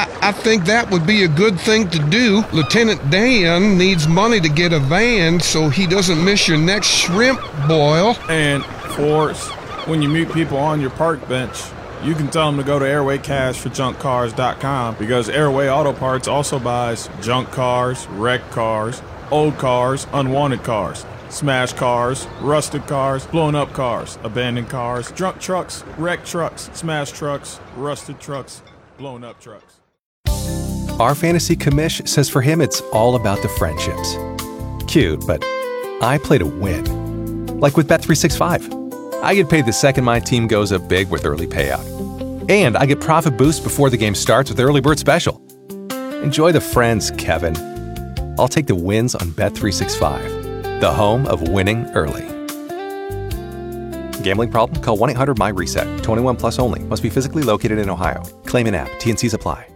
I think that would be a good thing to do. Lieutenant Dan needs money to get a van so he doesn't miss your next shrimp boil. And, Forrest, when you meet people on your park bench, you can tell them to go to airwaycashforjunkcars.com because Airway Auto Parts also buys junk cars, wrecked cars, old cars, unwanted cars, smashed cars, rusted cars, blown up cars, abandoned cars, drunk trucks, wrecked trucks, smashed trucks, rusted trucks, blown up trucks. Our fantasy commish says for him it's all about the friendships. Cute, but I play to win. Like with Bet365. I get paid the second my team goes up big with early payout. And I get profit boost before the game starts with Early Bird Special. Enjoy the friends, Kevin. I'll take the wins on Bet365, the home of winning early. Gambling problem? Call 1-800-MY-RESET. 21 plus only. Must be physically located in Ohio. Claim in app. T&Cs apply.